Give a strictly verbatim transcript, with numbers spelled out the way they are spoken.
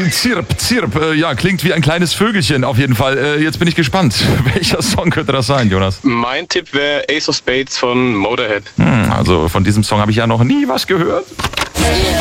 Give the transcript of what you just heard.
Ähm, Zirp, Zirp, äh, ja, klingt wie ein kleines Vögelchen auf jeden Fall. Äh, jetzt bin ich gespannt. Welcher Song könnte das sein, Jonas? Mein Tipp wäre Ace of Spades von Motorhead. Hm, also von diesem Song habe ich ja noch nie was gehört.